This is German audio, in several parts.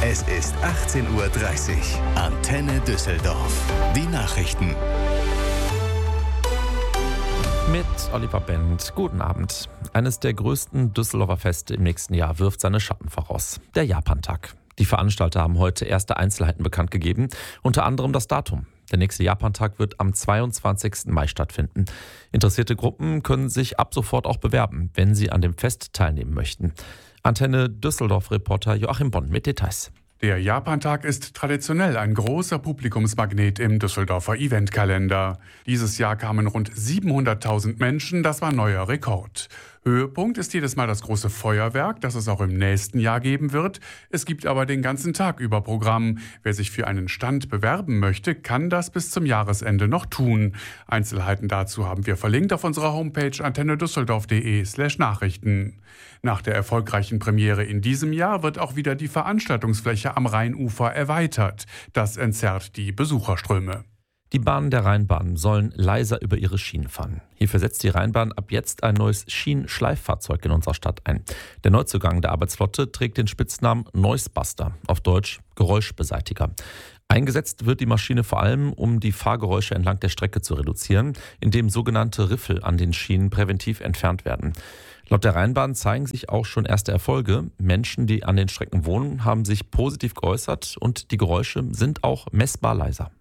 Es ist 18:30 Uhr. Antenne Düsseldorf. Die Nachrichten. Mit Oliver Bent. Guten Abend. Eines der größten Düsseldorfer Feste im nächsten Jahr wirft seine Schatten voraus. Der Japantag. Die Veranstalter haben heute erste Einzelheiten bekannt gegeben, unter anderem das Datum. Der nächste Japantag wird am 22. Mai stattfinden. Interessierte Gruppen können sich ab sofort auch bewerben, wenn sie an dem Fest teilnehmen möchten. Antenne Düsseldorf-Reporter Joachim Bonn mit Details. Der Japantag ist traditionell ein großer Publikumsmagnet im Düsseldorfer Eventkalender. Dieses Jahr kamen rund 700.000 Menschen, das war neuer Rekord. Höhepunkt ist jedes Mal das große Feuerwerk, das es auch im nächsten Jahr geben wird. Es gibt aber den ganzen Tag über Programm. Wer sich für einen Stand bewerben möchte, kann das bis zum Jahresende noch tun. Einzelheiten dazu haben wir verlinkt auf unserer Homepage antennedüsseldorf.de/Nachrichten. Nach der erfolgreichen Premiere in diesem Jahr wird auch wieder die Veranstaltungsfläche am Rheinufer erweitert. Das entzerrt die Besucherströme. Die Bahnen der Rheinbahn sollen leiser über ihre Schienen fahren. Hierfür setzt die Rheinbahn ab jetzt ein neues Schienenschleiffahrzeug in unserer Stadt ein. Der Neuzugang der Arbeitsflotte trägt den Spitznamen Noisebuster, auf Deutsch Geräuschbeseitiger. Eingesetzt wird die Maschine vor allem, um die Fahrgeräusche entlang der Strecke zu reduzieren, indem sogenannte Riffel an den Schienen präventiv entfernt werden. Laut der Rheinbahn zeigen sich auch schon erste Erfolge. Menschen, die an den Strecken wohnen, haben sich positiv geäußert und die Geräusche sind auch messbar leiser.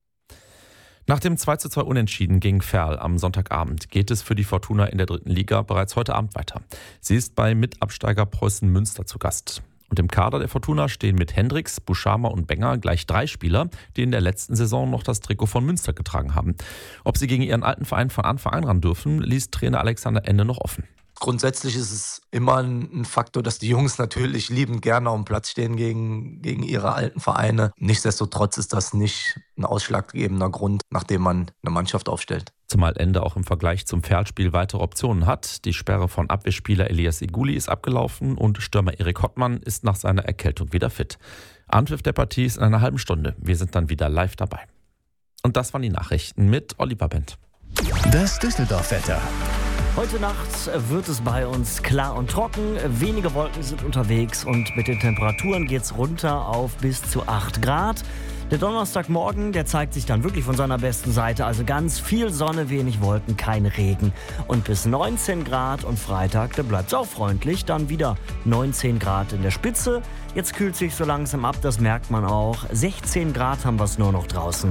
Nach dem 2:2 Unentschieden gegen Verl am Sonntagabend geht es für die Fortuna in der 3. Liga bereits heute Abend weiter. Sie ist bei Mitabsteiger Preußen Münster zu Gast. Und im Kader der Fortuna stehen mit Hendricks, Buschama und Benger gleich 3 Spieler, die in der letzten Saison noch das Trikot von Münster getragen haben. Ob sie gegen ihren alten Verein von Anfang an ran dürfen, ließ Trainer Alexander Ende noch offen. Grundsätzlich ist es immer ein Faktor, dass die Jungs natürlich liebend gerne auf dem Platz stehen gegen ihre alten Vereine. Nichtsdestotrotz ist das nicht ein ausschlaggebender Grund, nachdem man eine Mannschaft aufstellt. Zumal Ende auch im Vergleich zum Verl-Spiel weitere Optionen hat. Die Sperre von Abwehrspieler Elias Iguli ist abgelaufen und Stürmer Erik Hottmann ist nach seiner Erkältung wieder fit. Anpfiff der Partie ist in einer halben Stunde. Wir sind dann wieder live dabei. Und das waren die Nachrichten mit Oliver Bent. Das Düsseldorf-Wetter. Heute Nacht wird es bei uns klar und trocken, wenige Wolken sind unterwegs und mit den Temperaturen geht es runter auf bis zu 8 Grad. Der Donnerstagmorgen, der zeigt sich dann wirklich von seiner besten Seite, also ganz viel Sonne, wenig Wolken, kein Regen. Und bis 19 Grad und Freitag, da bleibt es auch freundlich, dann wieder 19 Grad in der Spitze. Jetzt kühlt sich so langsam ab, das merkt man auch. 16 Grad haben wir es nur noch draußen.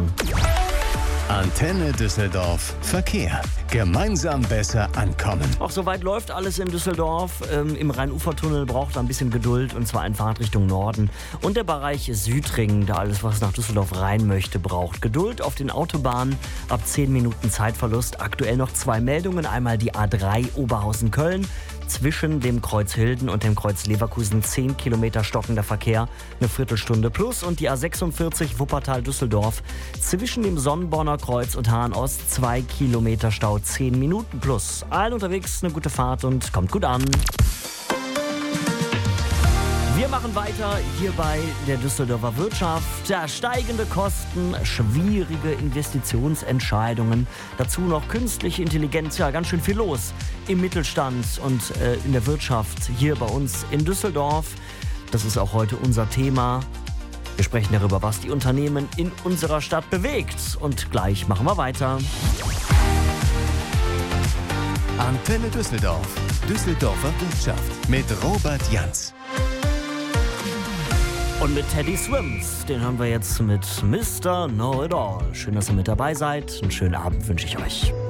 Antenne Düsseldorf Verkehr. Gemeinsam besser ankommen. Auch soweit läuft alles in Düsseldorf. Im Rheinufertunnel braucht ein bisschen Geduld, und zwar in Fahrt Richtung Norden. Und der Bereich Südring, da alles, was nach Düsseldorf rein möchte, braucht Geduld. Auf den Autobahnen ab 10 Minuten Zeitverlust. Aktuell noch 2 Meldungen. Einmal die A3 Oberhausen-Köln. Zwischen dem Kreuz Hilden und dem Kreuz Leverkusen 10 Kilometer stockender Verkehr, eine Viertelstunde plus. Und die A46 Wuppertal-Düsseldorf zwischen dem Sonnenborner Kreuz und Hahn-Ost 2 Kilometer Stau, 10 Minuten plus. Allen unterwegs eine gute Fahrt und kommt gut an. Wir machen weiter hier bei der Düsseldorfer Wirtschaft. Ja, steigende Kosten, schwierige Investitionsentscheidungen, dazu noch künstliche Intelligenz, ja, ganz schön viel los im Mittelstand und in der Wirtschaft hier bei uns in Düsseldorf. Das ist auch heute unser Thema. Wir sprechen darüber, was die Unternehmen in unserer Stadt bewegt. Und gleich machen wir weiter. Antenne Düsseldorf. Düsseldorfer Wirtschaft mit Robert Janz. Und mit Teddy Swims, den haben wir jetzt mit Mr. Know-It-All. Schön, dass ihr mit dabei seid. Einen schönen Abend wünsche ich euch.